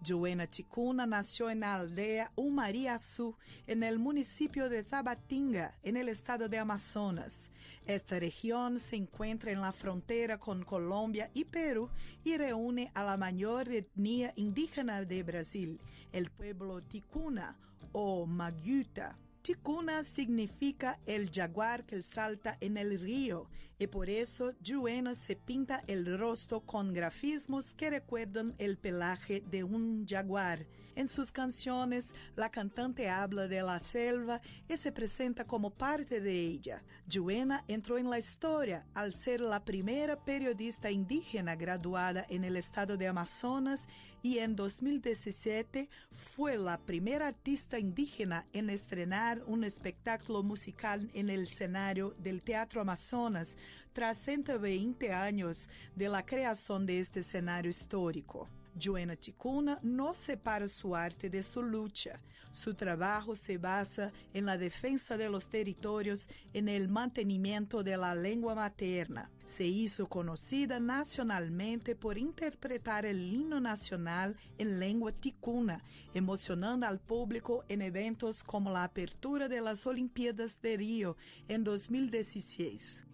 Juena Ticuna nació en la aldea Umariaçu, en el municipio de Tabatinga, en el estado de Amazonas. Esta región se encuentra en la frontera con Colombia y Perú y reúne a la mayor etnia indígena de Brasil, el pueblo Ticuna o Maguita. Ticuna significa el jaguar que salta en el río y por eso Juena se pinta el rostro con grafismos que recuerdan el pelaje de un jaguar. En sus canciones, la cantante habla de la selva y se presenta como parte de ella. Juena entró en la historia al ser la primera periodista indígena graduada en el estado de Amazonas y en 2017 fue la primera artista indígena en estrenar un espectáculo musical en el escenario del Teatro Amazonas tras 120 años de la creación de este escenario histórico. Juena Ticuna no separa su arte de su lucha. Su trabajo se basa en la defensa de los territorios, en el mantenimiento de la lengua materna. Se hizo conocida nacionalmente por interpretar el himno nacional en lengua ticuna, emocionando al público en eventos como la apertura de las Olimpíadas de Río en 2016.